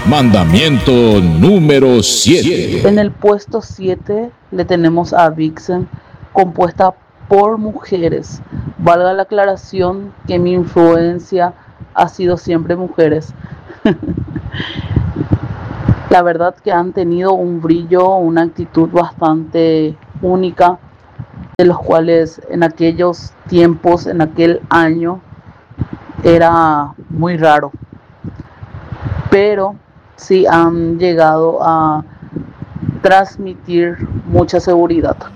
Mandamiento número 7. En el puesto 7 le tenemos a Vixen, compuesta por mujeres. Valga la aclaración que mi influencia ha sido siempre mujeres. La verdad que han tenido un brillo, una actitud bastante única, de los cuales en aquellos tiempos, en aquel año, era muy raro. Pero sí han llegado a transmitir mucha seguridad.